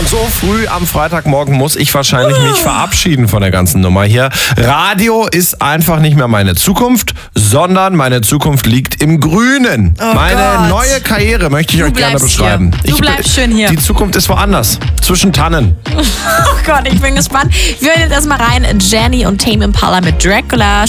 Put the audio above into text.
und so früh am Freitagmorgen muss ich wahrscheinlich mich verabschieden von der ganzen Nummer hier. Radio ist einfach nicht mehr meine Zukunft, sondern meine Zukunft liegt im Grünen. Meine neue Karriere möchte ich euch gerne beschreiben. Du bleibst schön hier. Die Zukunft ist woanders, zwischen Tannen. Oh Gott, ich bin gespannt. Wir hören jetzt erstmal rein. Jenny und Tame Impala mit Dracula.